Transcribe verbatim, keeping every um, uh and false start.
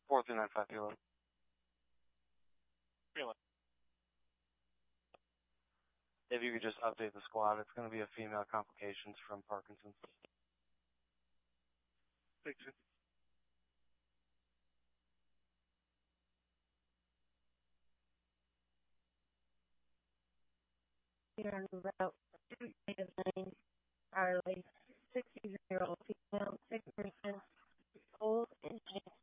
four three nine five kilo. If you could just update the squad, it's going to be a female complications from Parkinson's. Thanks. Here on route two eight nine, Harley, sixty-year-old female, sick person, cold and